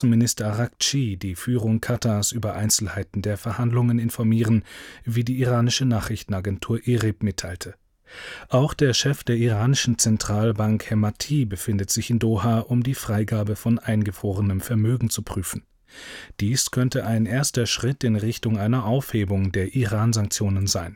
Minister Araghchi die Führung Katars über Einzelheiten der Verhandlungen informieren, wie die iranische Nachrichtenagentur IRIB mitteilte. Auch der Chef der iranischen Zentralbank Hemati befindet sich in Doha, um die Freigabe von eingefrorenem Vermögen zu prüfen. Dies könnte ein erster Schritt in Richtung einer Aufhebung der Iran-Sanktionen sein.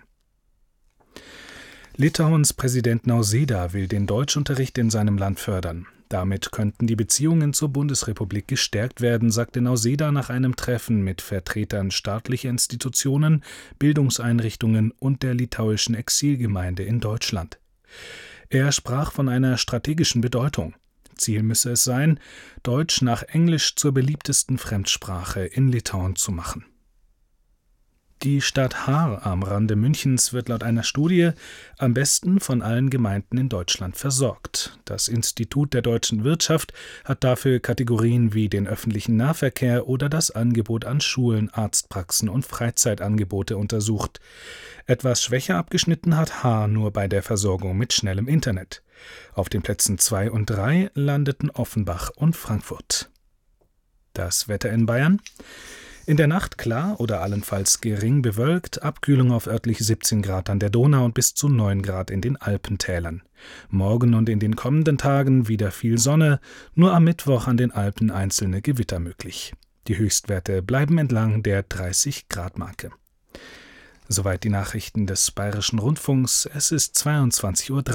Litauens Präsident Nausėda will den Deutschunterricht in seinem Land fördern. Damit könnten die Beziehungen zur Bundesrepublik gestärkt werden, sagte Nausėda nach einem Treffen mit Vertretern staatlicher Institutionen, Bildungseinrichtungen und der litauischen Exilgemeinde in Deutschland. Er sprach von einer strategischen Bedeutung. Ziel müsse es sein, Deutsch nach Englisch zur beliebtesten Fremdsprache in Litauen zu machen. Die Stadt Haar am Rande Münchens wird laut einer Studie am besten von allen Gemeinden in Deutschland versorgt. Das Institut der deutschen Wirtschaft hat dafür Kategorien wie den öffentlichen Nahverkehr oder das Angebot an Schulen, Arztpraxen und Freizeitangebote untersucht. Etwas schwächer abgeschnitten hat Haar nur bei der Versorgung mit schnellem Internet. Auf den Plätzen 2 und 3 landeten Offenbach und Frankfurt. Das Wetter in Bayern: In der Nacht klar oder allenfalls gering bewölkt, Abkühlung auf örtlich 17 Grad an der Donau und bis zu 9 Grad in den Alpentälern. Morgen und in den kommenden Tagen wieder viel Sonne, nur am Mittwoch an den Alpen einzelne Gewitter möglich. Die Höchstwerte bleiben entlang der 30-Grad-Marke. Soweit die Nachrichten des Bayerischen Rundfunks. Es ist 22:03 Uhr.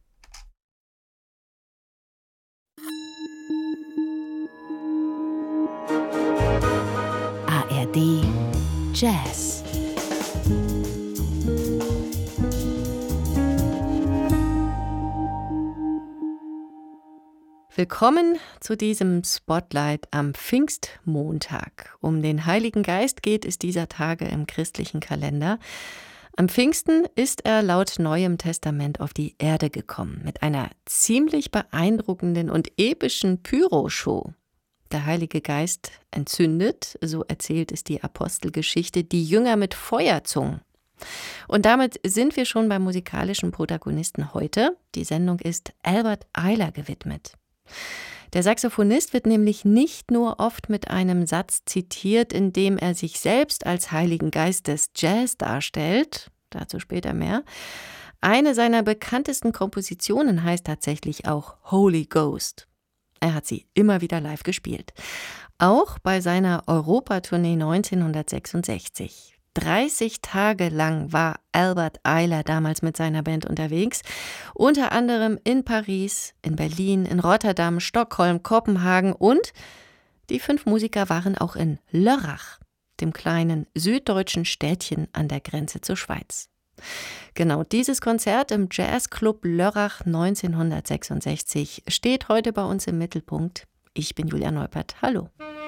ARD Jazz. Willkommen zu diesem Spotlight am Pfingstmontag. Um den Heiligen Geist geht es dieser Tage im christlichen Kalender. Am Pfingsten ist er laut Neuem Testament auf die Erde gekommen mit einer ziemlich beeindruckenden und epischen Pyroshow. Der Heilige Geist entzündet, so erzählt es die Apostelgeschichte, die Jünger mit Feuerzungen. Und damit sind wir schon beim musikalischen Protagonisten heute. Die Sendung ist Albert Ayler gewidmet. Der Saxophonist wird nämlich nicht nur oft mit einem Satz zitiert, in dem er sich selbst als Heiligen Geist des Jazz darstellt, dazu später mehr. Eine seiner bekanntesten Kompositionen heißt tatsächlich auch Holy Ghost. Er hat sie immer wieder live gespielt. Auch bei seiner Europatournee 1966. 30 Tage lang war Albert Ayler damals mit seiner Band unterwegs, unter anderem in Paris, in Berlin, in Rotterdam, Stockholm, Kopenhagen und die 5 Musiker waren auch in Lörrach, dem kleinen süddeutschen Städtchen an der Grenze zur Schweiz. Genau dieses Konzert im Jazzclub Lörrach 1966 steht heute bei uns im Mittelpunkt. Ich bin Julia Neupert. Hallo.